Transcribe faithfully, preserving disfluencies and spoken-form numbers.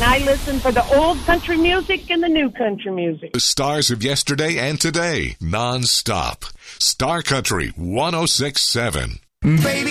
I listen for the old country music and the new country music. The stars of yesterday and today, non-stop. Star Country one oh six point seven. Baby,